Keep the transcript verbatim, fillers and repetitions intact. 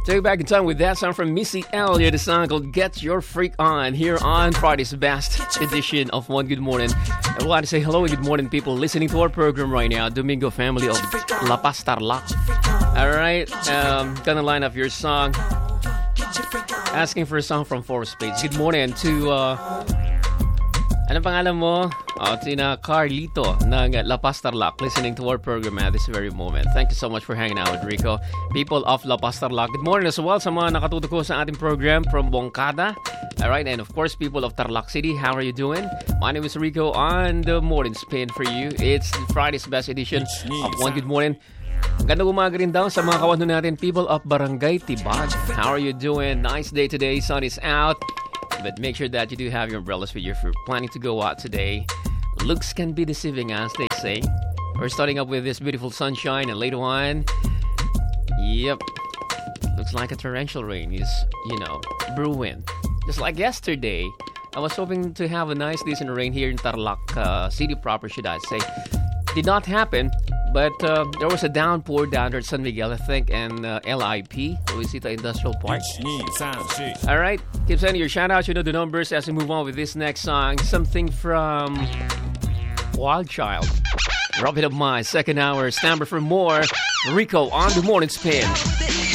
Take you back in time with that song from Missy Elliott, a song called Get Your Freak On, here on Friday's best edition of One Good Morning. I want to say hello and good morning, people listening to our program right now, Domingo family of La Paz Tarlac. Alright, um, gonna line up your song. Asking for a song from Four Spades. Good morning to, uh, ano pangalan mo? Oh, Tina Carlito ng La Paz Tarlac, listening to our program at this very moment. Thank you so much for hanging out with Rico. People of La Paz Tarlac, good morning as well sa mga nakatuto ko sa ating program from Bongkada. Alright, and of course, people of Tarlac City, how are you doing? My name is Rico on the Morning Spin for you. It's Friday's best edition of One Good Morning. Ganda umaga rin daw sa mga kawan natin, people of Barangay Tibag. How are you doing? Nice day today, sun is out. But make sure that you do have your umbrellas with you if you're planning to go out today. Looks can be deceiving, as they say. We're starting up with this beautiful sunshine, and later on, yep, looks like a torrential rain is, you know, brewing. Just like yesterday, I was hoping to have a nice, decent rain here in Tarlac uh, City proper, should I say. Did not happen, but uh, there was a downpour down there at San Miguel, I think, and uh, L I P, Luisita Industrial Park. All right, keep sending your shout-outs, you know the numbers as we move on with this next song. Something from Wild Child. Rob it up my second hour. Stand by for more. Rico on the Morning Spin.